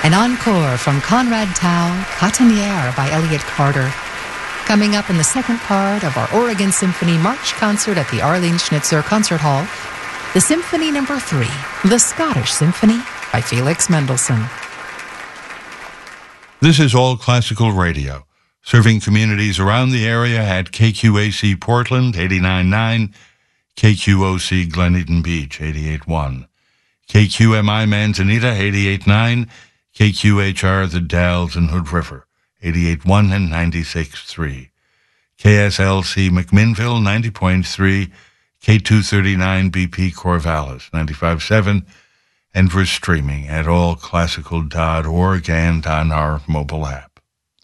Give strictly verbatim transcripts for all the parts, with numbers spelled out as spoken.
An encore from Conrad Tao, Cotonniere by Elliott Carter. Coming up in the second part of our Oregon Symphony March concert at the Arlene Schnitzer Concert Hall, the Symphony Number Three, the Scottish Symphony by Felix Mendelssohn. This is All Classical Radio, serving communities around the area at K Q A C Portland, eighty-nine point nine, K Q O C Glen Eden Beach, eighty-eight point one, K Q M I Manzanita, eighty-eight point nine, K Q H R The Dalles and Hood River, eighty-eight point one and ninety-six point three, K S L C McMinnville, ninety point three, K two thirty-nine B P Corvallis, ninety-five point seven, and for streaming at all classical dot org and on our mobile app.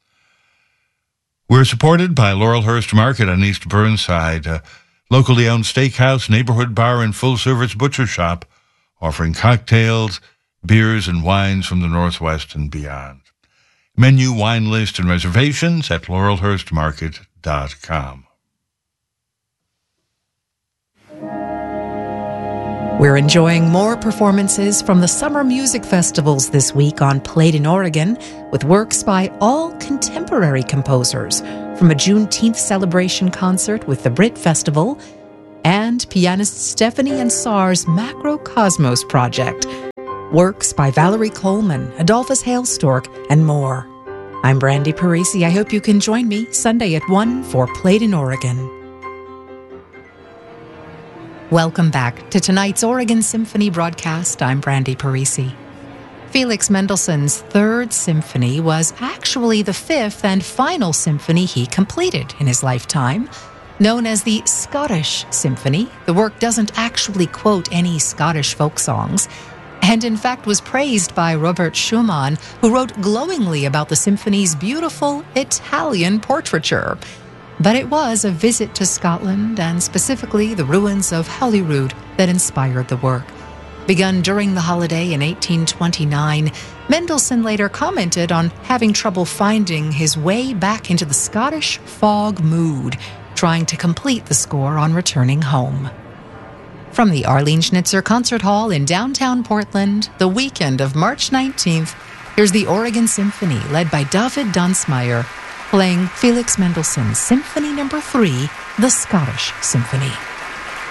We're supported by Laurelhurst Market on East Burnside, a locally owned steakhouse, neighborhood bar, and full-service butcher shop, offering cocktails, beers, and wines from the Northwest and beyond. Menu, wine list, and reservations at laurelhurst market dot com. We're enjoying more performances from the summer music festivals this week on Played in Oregon, with works by all contemporary composers, from a Juneteenth celebration concert with the Brit Festival and pianist Stephanie Ansar's Macrocosmos project, works by Valerie Coleman, Adolphus Hailstork, and more. I'm Brandy Parisi. I hope you can join me Sunday at one for Played in Oregon. Welcome back to tonight's Oregon Symphony broadcast. I'm Brandy Parisi. Felix Mendelssohn's Third Symphony was actually the fifth and final symphony he completed in his lifetime. Known as the Scottish Symphony, the work doesn't actually quote any Scottish folk songs, and in fact was praised by Robert Schumann, who wrote glowingly about the symphony's beautiful Italian portraiture. But it was a visit to Scotland, and specifically the ruins of Holyrood, that inspired the work. Begun during the holiday in eighteen twenty-nine, Mendelssohn later commented on having trouble finding his way back into the Scottish fog mood, trying to complete the score on returning home. From the Arlene Schnitzer Concert Hall in downtown Portland, the weekend of March nineteenth, here's the Oregon Symphony, led by David Dunsmeyer, playing Felix Mendelssohn's Symphony Number Three, the Scottish Symphony.